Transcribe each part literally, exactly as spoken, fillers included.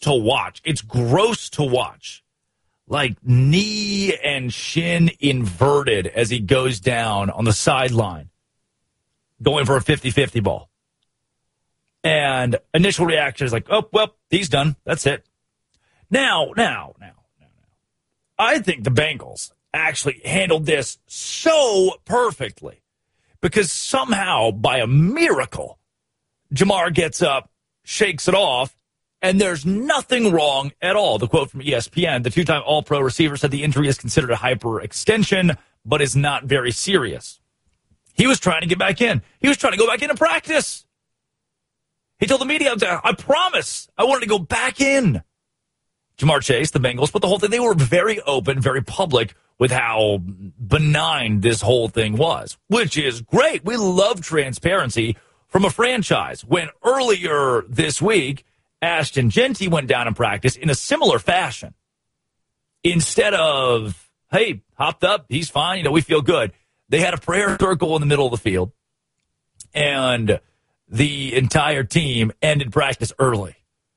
to watch. It's gross to watch. Like knee and shin inverted as he goes down on the sideline, going for a fifty-fifty ball. And initial reaction is like, oh, well, he's done. That's it. Now, now, now, now, now. I think the Bengals actually handled this so perfectly because somehow, by a miracle, Ja'Marr gets up, shakes it off, and there's nothing wrong at all. The quote from E S P N, the two-time All-Pro receiver said the injury is considered a hyperextension, but is not very serious. He was trying to get back in. He was trying to go back into practice. He told the media, I promise, I wanted to go back in. Ja'Marr Chase, the Bengals, but the whole thing, they were very open, very public with how benign this whole thing was, which is great. We love transparency from a franchise. When earlier this week, Ashton Jeanty went down in practice in a similar fashion. Instead of, hey, hopped up, he's fine, you know, we feel good. They had a prayer circle in the middle of the field, and the entire team ended practice early.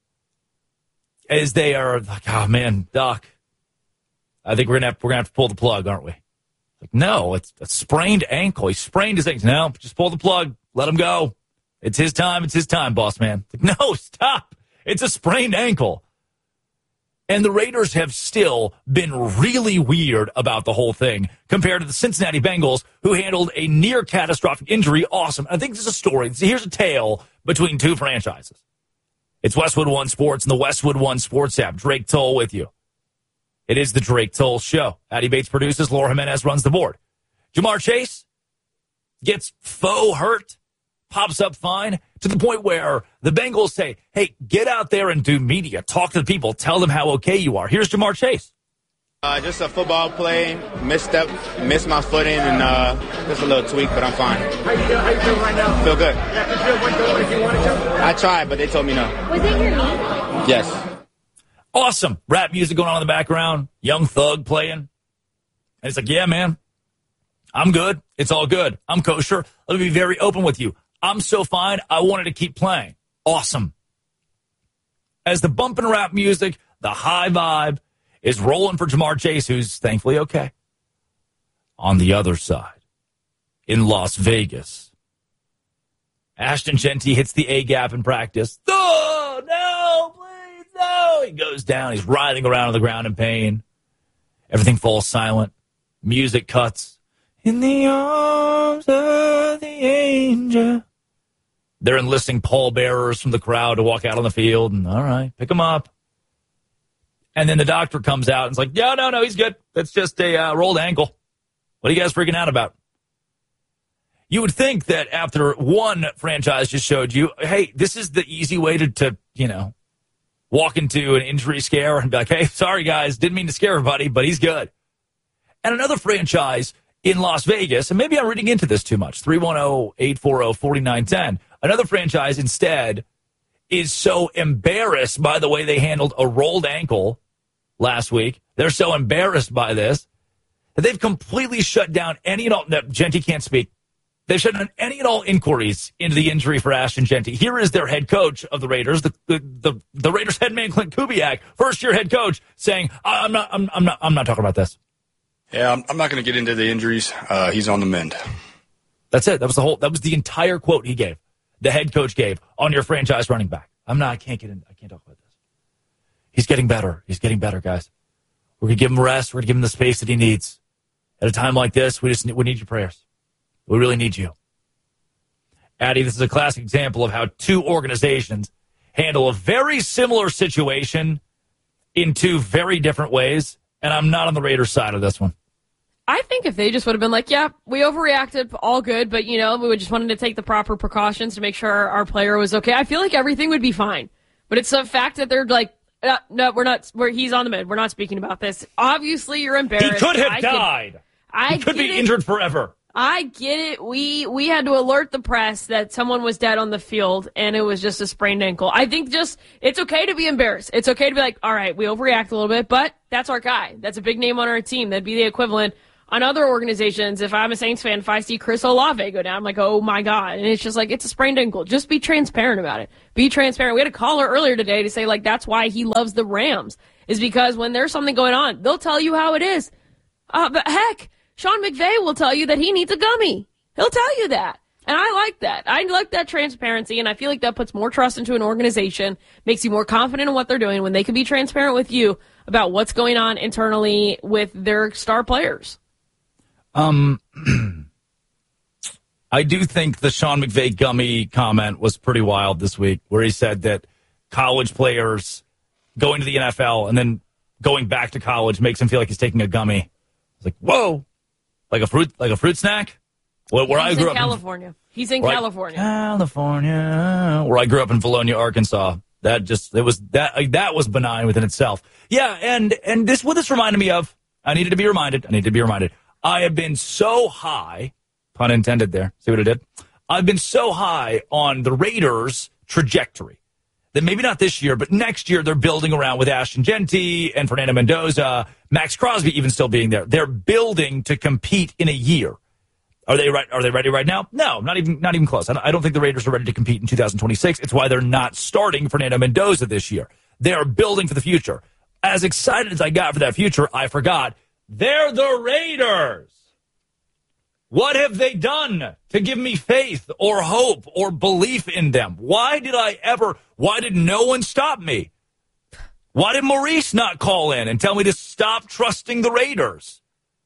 As they are like, oh, man, Doc, I think we're going to we're gonna have to pull the plug, aren't we? Like, no, it's a sprained ankle. He sprained his ankle. No, just pull the plug. Let him go. It's his time. It's his time, boss man. Like, no, stop. It's a sprained ankle. And the Raiders have still been really weird about the whole thing compared to the Cincinnati Bengals, who handled a near catastrophic injury. Awesome. I think this is a story. Here's a tale between two franchises. It's Westwood One Sports and the Westwood One Sports app. Drake Toll with you. It is the Drake Toll Show. Addie Bates produces. Laura Jimenez runs the board. Ja'Marr Chase gets faux hurt, pops up fine, to the point where the Bengals say, hey, get out there and do media. Talk to the people. Tell them how okay you are. Here's Ja'Marr Chase. Uh, just a football play, misstep, missed my footing, and uh, just a little tweak, but I'm fine. How you feel, how you feel right now? Feel good. Yeah, could you have went going if you wanted to? I tried, but they told me no. Was it your knee? Yes. Awesome. Rap music going on in the background. Young Thug playing. And it's like, yeah, man, I'm good. It's all good. I'm kosher. Let me be very open with you. I'm so fine, I wanted to keep playing. Awesome. As the bump and rap music, the high vibe, is rolling for Ja'Marr Chase, who's thankfully okay. On the other side, in Las Vegas, Ashton Jeanty hits the A-gap in practice. Oh, no, please, no. He goes down. He's writhing around on the ground in pain. Everything falls silent. Music cuts. In the arms of the angel. They're enlisting pallbearers from the crowd to walk out on the field. And all right, pick him up. And then the doctor comes out and is like, yeah, no, no, he's good. That's just a uh, rolled ankle. What are you guys freaking out about? You would think that after one franchise just showed you, hey, this is the easy way to, to, you know, walk into an injury scare and be like, hey, sorry, guys, didn't mean to scare everybody, but he's good. And another franchise in Las Vegas, and maybe I'm reading into this too much, three one zero, eight four zero, four nine one zero. Another franchise instead is so embarrassed by the way they handled a rolled ankle last week. They're so embarrassed by this that they've completely shut down any and all. No, Jeanty can't speak. They've shut down any and all inquiries into the injury for Ashton Jeanty. Here is their head coach of the Raiders, the the the, the Raiders head man Clint Kubiak, first year head coach, saying, "I'm not, I'm, I'm not, I'm not talking about this." Yeah, I'm, I'm not going to get into the injuries. Uh, he's on the mend. That's it. That was the whole. That was the entire quote he gave. The head coach gave on your franchise running back. I'm not. I can't get in. I can't talk about this. He's getting better. He's getting better, guys. We're gonna give him rest. We're gonna give him the space that he needs. At a time like this, we just we need your prayers. We really need you. Addie, this is a classic example of how two organizations handle a very similar situation in two very different ways, and I'm not on the Raiders' side of this one. I think if they just would have been like, yeah, we overreacted, all good, but, you know, we would just wanted to take the proper precautions to make sure our, our player was okay, I feel like everything would be fine. But it's the fact that they're like, no, no we're not, we're, he's on the mend. We're not speaking about this. Obviously, you're embarrassed. He could have I died. Could, I he could be it. injured forever. I get it. We we had to alert the press that someone was dead on the field, and it was just a sprained ankle. I think just it's okay to be embarrassed. It's okay to be like, all right, we overreact a little bit, but that's our guy. That's a big name on our team. That'd be the equivalent on other organizations, if I'm a Saints fan, if I see Chris Olave go down, I'm like, oh my God. And it's just like, it's a sprained ankle. Just be transparent about it. Be transparent. We had a caller earlier today to say, like, that's why he loves the Rams, is because when there's something going on, they'll tell you how it is. Uh, but heck, Sean McVay will tell you that he needs a gummy. He'll tell you that. And I like that. I like that transparency, and I feel like that puts more trust into an organization, makes you more confident in what they're doing when they can be transparent with you about what's going on internally with their star players. Um, I do think the Sean McVay gummy comment was pretty wild this week, where he said that college players going to the N F L and then going back to college makes him feel like he's taking a gummy. It's like, whoa, like a fruit, like a fruit snack. Where, where He's I grew in up California. In, He's in right, California. California, where I grew up in Vilonia, Arkansas. That just it was that like, that was benign within itself. Yeah, and and this what this reminded me of. I needed to be reminded. I need to be reminded. I have been so high, pun intended there. See what I did? I've been so high on the Raiders' trajectory that maybe not this year, but next year they're building around with Ashton Genty and Fernando Mendoza, Max Crosby even still being there. They're building to compete in a year. Are they right? Are they ready right now? No, not even not even close. I don't think the Raiders are ready to compete in two thousand twenty-six. It's why they're not starting Fernando Mendoza this year. They are building for the future. As excited as I got for that future, I forgot they're the Raiders. What have they done to give me faith or hope or belief in them? Why did I ever? Why did no one stop me? Why did Maurice not call in and tell me to stop trusting the Raiders?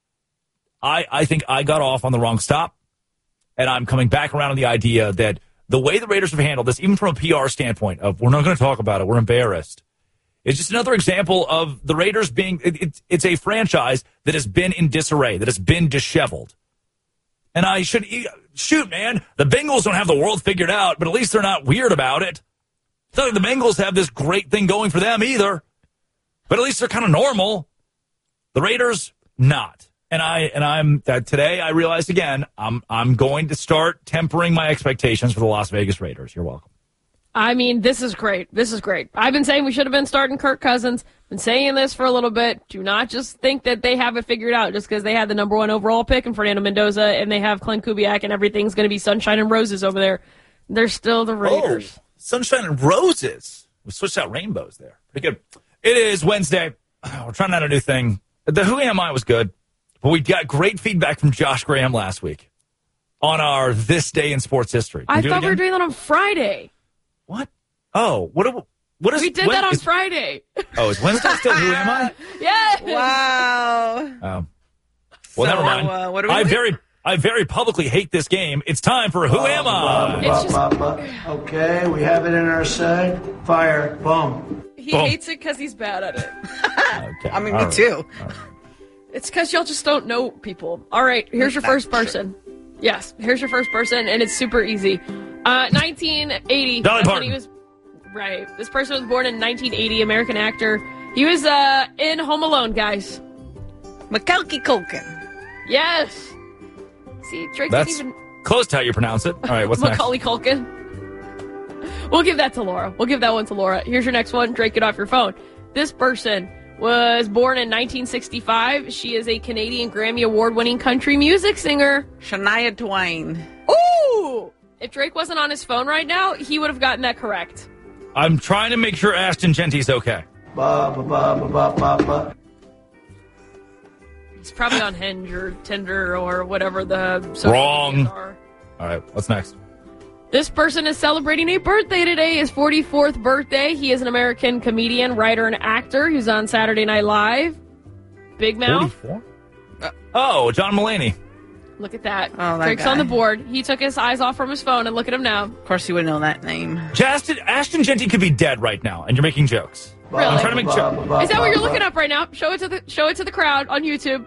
I, I think I got off on the wrong stop, and I'm coming back around on the idea that the way the Raiders have handled this, even from a P R standpoint of we're not going to talk about it, we're embarrassed, is just another example of the Raiders being, it, it, it's a franchise that has been in disarray, that has been disheveled. And I should, shoot, man, the Bengals don't have the world figured out, but at least they're not weird about it. It's not like the Bengals have this great thing going for them either, but at least they're kind of normal. The Raiders, not. And I and I'm uh, today I realized again I'm I'm going to start tempering my expectations for the Las Vegas Raiders. You're welcome. I mean, this is great. This is great. I've been saying we should have been starting Kirk Cousins. Been saying this for a little bit. Do not just think that they have it figured out just because they had the number one overall pick in Fernando Mendoza and they have Clint Kubiak and everything's going to be sunshine and roses over there. They're still the Raiders. Oh, sunshine and roses. We switched out rainbows there. Pretty good. It is Wednesday. We're trying out a new thing. The Who Am I was good. But we got great feedback from Josh Graham last week on our This Day in Sports History. I thought we were doing that on Friday. What? Oh, what? What is? We did when, that on is, Friday. Oh, is Wednesday still Who Am I? Yes. Wow. Oh. Well, so, never mind. Uh, what are we I doing? very, I very publicly hate this game. It's time for Who Am I? It's just, Okay, we have it in our side. Fire. Boom. he Boom. hates it because he's bad at it. Okay, I mean, all me right. too. It's because y'all just don't know people. All right, here's your first person. Yes, here's your first person, and it's super easy. Uh, nineteen eighty. Dolly that's when Parton. he was, right. This person was born in nineteen eighty, American actor. He was uh, in Home Alone, guys. Macaulay Culkin. Yes. See, Drake That's didn't even... close to how you pronounce it. All right, what's next? Macaulay Culkin. We'll give that to Laura. We'll give that one to Laura. Here's your next one. Drake, get off your phone. This person was born in nineteen sixty-five. She is a Canadian Grammy Award-winning country music singer. Shania Twain. Ooh! If Drake wasn't on his phone right now, he would have gotten that correct. I'm trying to make sure Ashton Genty's okay. Ba ba ba ba ba ba ba. He's probably on Hinge or Tinder or whatever the social Wrong. medias are. All right, what's next? This person is celebrating a birthday today, his forty-fourth birthday. He is an American comedian, writer, and actor who's on Saturday Night Live. Big Mouth. forty-four? Oh, John Mulaney. Look at that. Oh, that Drake's guy. on the board. He took his eyes off from his phone, and look at him now. Of course, you would know that name. Ashton, Ashton Genty could be dead right now, and you're making jokes. Really? I'm trying to make sure. Is that what you're looking up right now? Show it to the show it to the crowd on YouTube.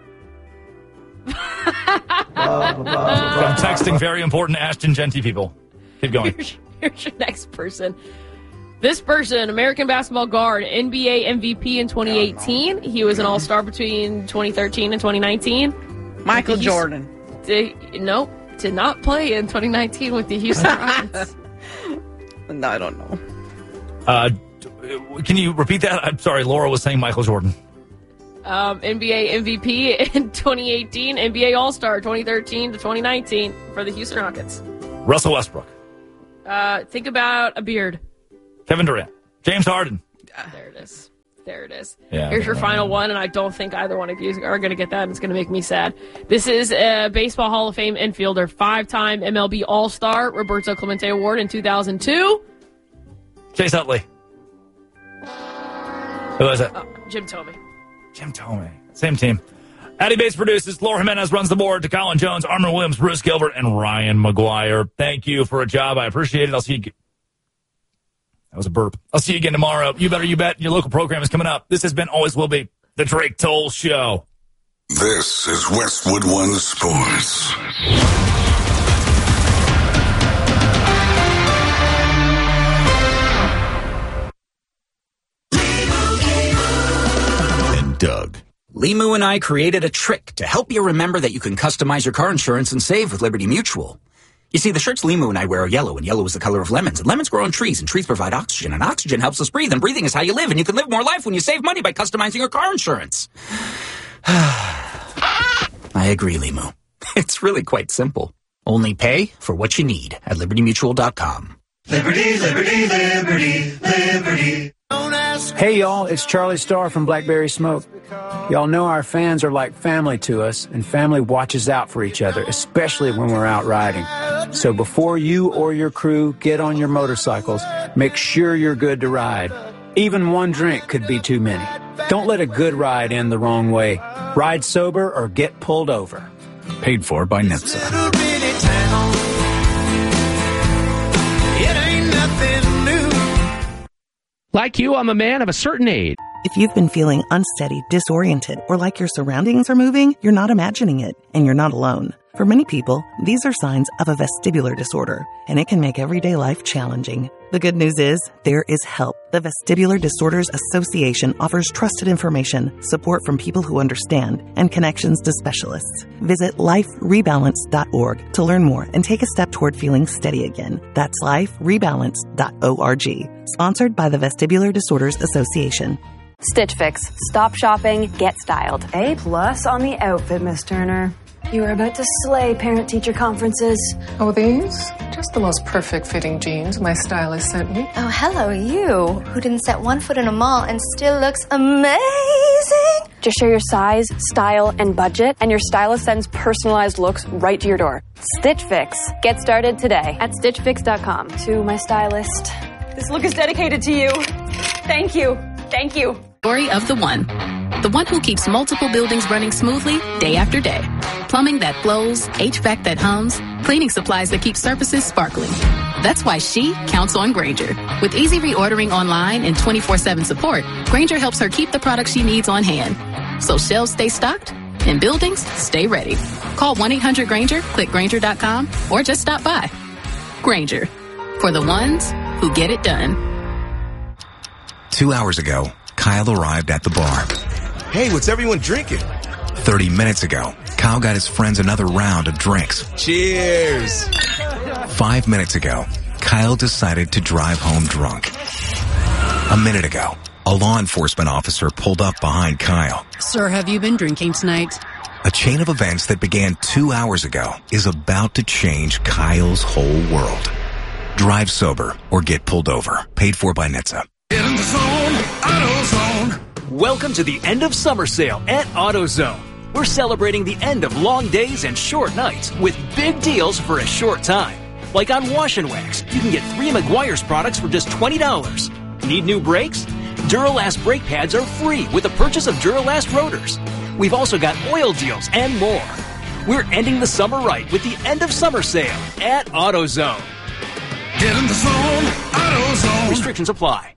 I'm texting very important Ashton Genty people. Keep going. Here's, here's your next person. This person, American basketball guard, N B A M V P in twenty eighteen. He was an All-Star between twenty thirteen and twenty nineteen. Michael He's- Jordan. Did, nope, did not play in twenty nineteen with the Houston Rockets. No, I don't know. Uh, can you repeat that? I'm sorry, Laura was saying Michael Jordan. Um, N B A M V P in twenty eighteen, N B A All-Star twenty thirteen to twenty nineteen for the Houston Rockets. Russell Westbrook. Uh, think about a beard. Kevin Durant. James Harden. There it is. There it is. Yeah, Here's your final one, and I don't think either one of you are going to get that, and it's going to make me sad. This is a Baseball Hall of Fame infielder, five-time M L B All-Star, Roberto Clemente Award in two thousand two. Chase Utley. Who is it? Oh, Jim Thome. Jim Thome. Same team. Addy Bates produces. Laura Jimenez runs the board. To Colin Jones, Armin Williams, Bruce Gilbert, and Ryan McGuire. Thank you for a job. I appreciate it. I'll see you. That was a burp. I'll see you again tomorrow. You better, you bet. Your local program is coming up. This has been, always will be, the Drake Toll Show. This is Westwood One Sports. And Doug. Limu and I created a trick to help you remember that you can customize your car insurance and save with Liberty Mutual. You see, the shirts Limu and I wear are yellow, and yellow is the color of lemons, and lemons grow on trees, and trees provide oxygen, and oxygen helps us breathe, and breathing is how you live, and you can live more life when you save money by customizing your car insurance. I agree, Limu. It's really quite simple. Only pay for what you need at liberty mutual dot com. Liberty, liberty, liberty, liberty. Hey, y'all, it's Charlie Starr from Blackberry Smoke. Y'all know our fans are like family to us, and family watches out for each other, especially when we're out riding. So before you or your crew get on your motorcycles, make sure you're good to ride. Even one drink could be too many. Don't let a good ride end the wrong way. Ride sober or get pulled over. Paid for by N H T S A. Like you, I'm a man of a certain age. If you've been feeling unsteady, disoriented, or like your surroundings are moving, you're not imagining it, and you're not alone. For many people, these are signs of a vestibular disorder, and it can make everyday life challenging. The good news is, there is help. The Vestibular Disorders Association offers trusted information, support from people who understand, and connections to specialists. Visit life rebalance dot org to learn more and take a step toward feeling steady again. That's life rebalance dot org. Sponsored by the Vestibular Disorders Association. Stitch Fix. Stop shopping, get styled. A plus on the outfit, Miss Turner. You are about to slay parent-teacher conferences. Oh, these? Just the most perfect fitting jeans my stylist sent me. Oh, hello, you, who didn't set one foot in a mall and still looks amazing. Just share your size, style, and budget, and your stylist sends personalized looks right to your door. Stitch Fix. Get started today at stitch fix dot com. To my stylist, this look is dedicated to you. Thank you. Thank you. Story of the One. The one who keeps multiple buildings running smoothly day after day. Plumbing that flows, H V A C that hums, cleaning supplies that keep surfaces sparkling. That's why she counts on Grainger. With easy reordering online and twenty-four seven support, Grainger helps her keep the products she needs on hand. So shelves stay stocked and buildings stay ready. Call one eight hundred Grainger, click Grainger dot com, or just stop by. Grainger. For the ones who get it done. Two hours ago, Kyle arrived at the bar. Hey, what's everyone drinking? Thirty minutes ago, Kyle got his friends another round of drinks. Cheers! Five minutes ago, Kyle decided to drive home drunk. A minute ago, a law enforcement officer pulled up behind Kyle. Sir, have you been drinking tonight? A chain of events that began two hours ago is about to change Kyle's whole world. Drive sober or get pulled over. Paid for by N H T S A. Get in the zone, AutoZone. Welcome to the end of summer sale at AutoZone. We're celebrating the end of long days and short nights with big deals for a short time. Like on Wash and Wax, you can get three Meguiar's products for just twenty dollars. Need new brakes? Duralast brake pads are free with the purchase of Duralast rotors. We've also got oil deals and more. We're ending the summer right with the end of summer sale at AutoZone. Get in the zone, AutoZone. Restrictions apply.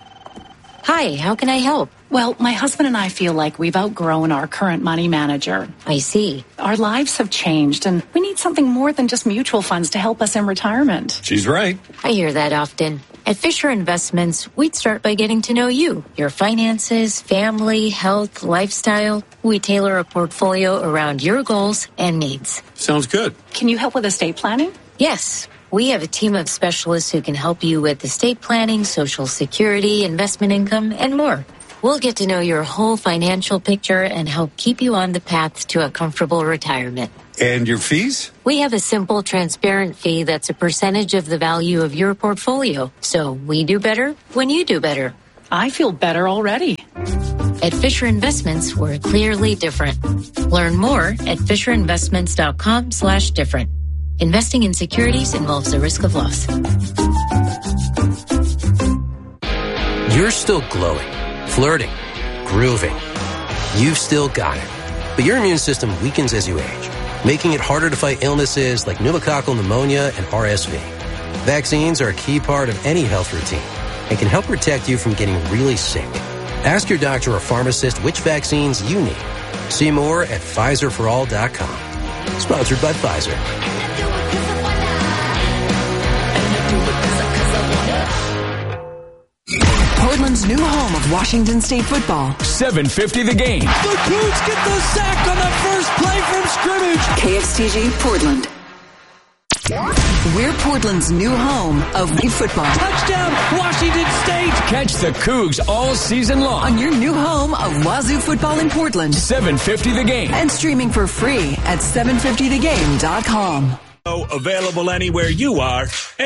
Hi, how can I help? Well, my husband and I feel like we've outgrown our current money manager. I see. Our lives have changed, and we need something more than just mutual funds to help us in retirement. She's right. I hear that often. At Fisher Investments, we'd start by getting to know you, your finances, family, health, lifestyle. We tailor a portfolio around your goals and needs. Sounds good. Can you help with estate planning? Yes. We have a team of specialists who can help you with estate planning, Social Security, investment income, and more. We'll get to know your whole financial picture and help keep you on the path to a comfortable retirement. And your fees? We have a simple, transparent fee that's a percentage of the value of your portfolio. So we do better when you do better. I feel better already. At Fisher Investments, we're clearly different. Learn more at FisherInvestments.com slash different. Investing in securities involves a risk of loss. You're still glowing, flirting, grooving. You've still got it. But your immune system weakens as you age, making it harder to fight illnesses like pneumococcal pneumonia and R S V. Vaccines are a key part of any health routine and can help protect you from getting really sick. Ask your doctor or pharmacist which vaccines you need. See more at Pfizer for all dot com. Sponsored by Pfizer. Portland's new home of Washington State football. seven fifty the game. The Cougs get the sack on the first play from scrimmage. K X T G Portland. We're Portland's new home of football. Touchdown, Washington State. Catch the Cougs all season long. On your new home of Wazoo football in Portland. seven fifty the game. And streaming for free at seven fifty the game dot com. Available anywhere you are.